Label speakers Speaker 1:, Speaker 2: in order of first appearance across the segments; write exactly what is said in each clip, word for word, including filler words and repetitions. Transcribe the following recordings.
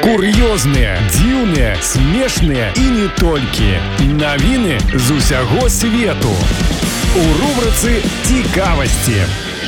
Speaker 1: Кур'ёзныя, дзіўныя, смешныя і не толькі. Навіны з усяго свету. У рубрыцы «Цікавасці».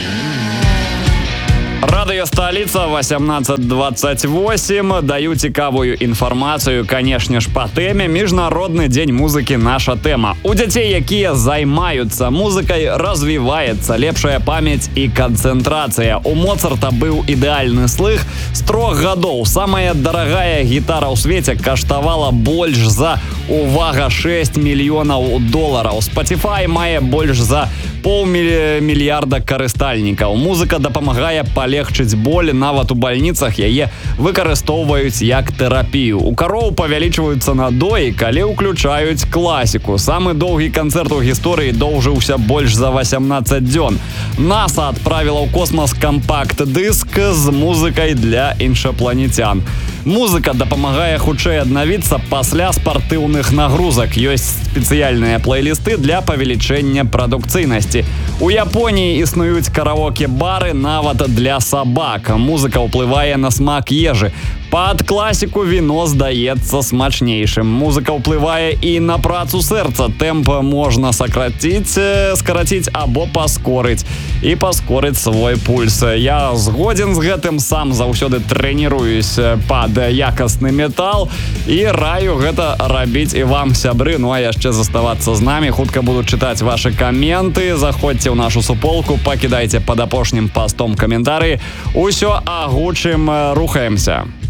Speaker 2: Радыё «Сталіца» восемнадцать двадцать восемь. Даю цікавую інфармацыю, канешне ж, па тэме. Міжнародны дзень музыкі наша тэма. У дзяцей, якія займаюцца музыкай, развіваецца лепшая памяць і канцэнтрацыя. У Моцарта быў ідэальны слых з трох гадоў. Самая дарагая гітара ў свеце каштавала больш за, увага, шэсць мільёнаў долараў. Spotify мае больш за паўмільярда карыстальнікаў. Музыка дапамагае палегчыць боль, нават у бальніцах яе выкарыстоўваюць як тэрапію. У кароў павялічваюцца надоі, калі ўключаюць класіку. Самы доўгі канцэрт у гісторыі доўжыўся больш за восемнадцаць дзён. НАСА адправіла ў космас кампакт-дыск з музыкай для іншапланецян. Музыка дапамагае хутчэй аднавіцца пасля спартыўных нагрузак. Ёсць спецыяльныя плейлісты для павелічэння прадукцыйнасці. У Японіі існуюць караоке-бары нават для сабак. Музыка ўплывае на смак ежы. Пад класіку віно здаецца смачнейшым. Музыка ўплывае і на працу сэрца. Тэмп можна сакраціць, скараціць або паскорыць. І паскорыць свой пульс. Я згодзін з гэтым, сам заўсёды трэніруюсь пад якасны метал і раю гэта рабіць і вам, сябры. Ну а яшчэ заставацца з намі. Хутка буду чытаць вашы каменты. Заходзьце ў нашу суполку, пакідайце пад апошнім пастом каментарыі. Усё агучым, рухаемся.